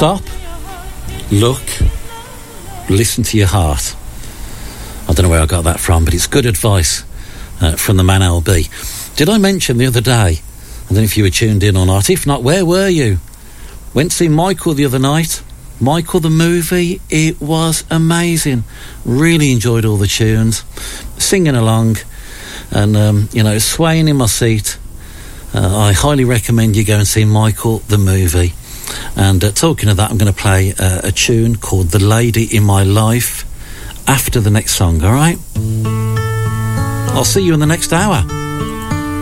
Stop, look, listen to your heart. I don't know where I got that from, but it's good advice from the man LB. Did I mention the other day, I don't know if you were tuned in or not, if not, where were you? Went to see Michael the other night. Michael the movie, it was amazing. Really enjoyed all the tunes, singing along and, swaying in my seat. I highly recommend you go and see Michael the movie. And talking of that, I'm going to play a tune called The Lady in My Life after the next song, all right? I'll see you in the next hour.